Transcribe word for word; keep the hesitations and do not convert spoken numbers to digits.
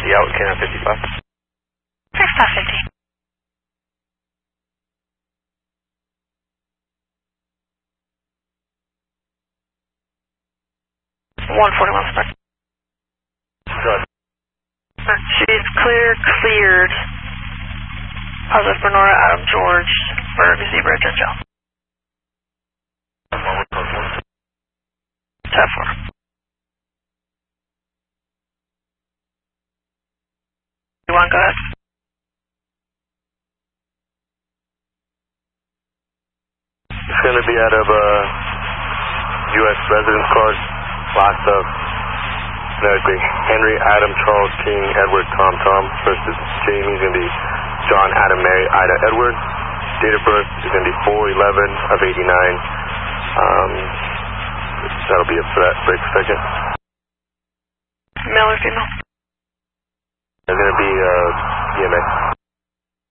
fifty out, K nine fifty-five. six five fifty. one forty-one spec. Good. She's clear, cleared. Positive for Nora, Adam, George, Berg, Zebra, Judge. Tap four. You want to go ahead? It's going to be out of uh, U S residence card, lots of genetically Henry, Adam, Charles, King, Edward, Tom, Tom versus Jamie's going to be John, Adam, Mary, Ida, Edward. Date of birth is going to be four eleven of eighty-nine. Um, that'll be it for that break second. Male or female? It's going to be uh, D M A.